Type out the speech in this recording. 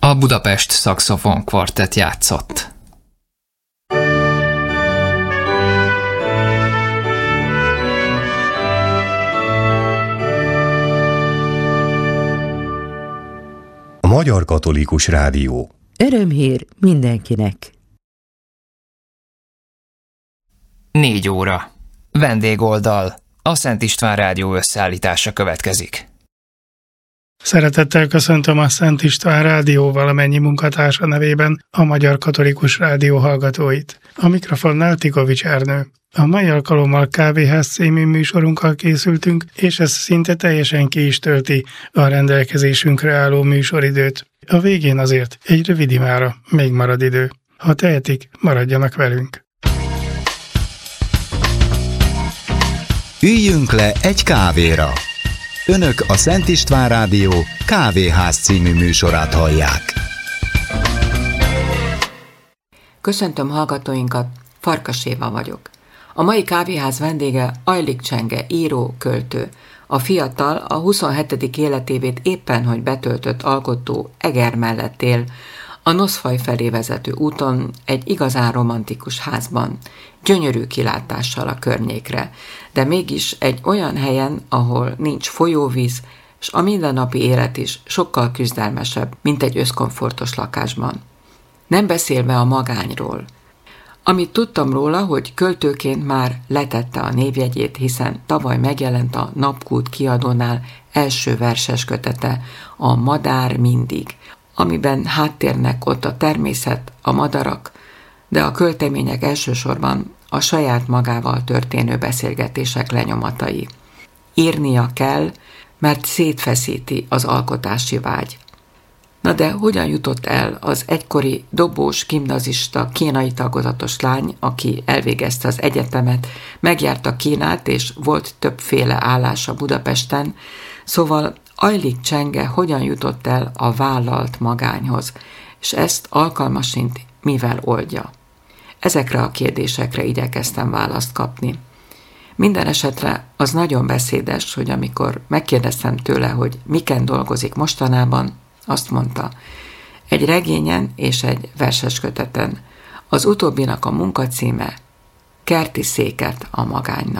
A Budapest Szaxofon Kvartett játszott. A Magyar Katolikus Rádió. Örömhír mindenkinek. 4 óra. Vendégoldal. A Szent István Rádió összeállítása következik. Szeretettel köszöntöm a Szent István Rádió valamennyi munkatársa nevében a Magyar Katolikus Rádió hallgatóit. A mikrofonnál Tikovics Ernő. A mai alkalommal Kávéház című műsorunkkal készültünk, és ez szinte teljesen ki is tölti a rendelkezésünkre álló műsoridőt. A végén azért egy rövid imára még marad idő. Ha tehetik, maradjanak velünk. Üljünk le egy kávéra! Önök a Szent István Rádió Kávéház című műsorát hallják. Köszöntöm hallgatóinkat, Farkas Éva vagyok. A mai kávéház vendége Ajlik Csenge, író, költő. A fiatal, a 27. életévét éppen hogy betöltött alkotó Eger mellett él, a Noszfaj felé vezető úton, egy igazán romantikus házban, gyönyörű kilátással a környékre, de mégis egy olyan helyen, ahol nincs folyóvíz, és a mindennapi élet is sokkal küzdelmesebb, mint egy összkomfortos lakásban. Nem beszélve a magányról. Amit tudtam róla, hogy költőként már letette a névjegyét, hiszen tavaly megjelent a Napkút kiadónál első verses kötete, a Madár mindig, amiben háttérnek ott a természet, a madarak, de a költemények elsősorban a saját magával történő beszélgetések lenyomatai. Írnia kell, mert szétfeszíti az alkotási vágy. Na de hogyan jutott el az egykori dobós gimnazista kínai tagozatos lány, aki elvégezte az egyetemet, megjárta Kínát és volt többféle állása Budapesten, szóval Ajlik Csenge hogyan jutott el a vállalt magányhoz, és ezt alkalmasint mivel oldja? Ezekre a kérdésekre igyekeztem választ kapni. Minden esetre az nagyon beszédes, hogy amikor megkérdeztem tőle, hogy miken dolgozik mostanában, azt mondta, egy regényen és egy versesköteten. Az utóbbinak a munkacíme Kerti széket a magánynak.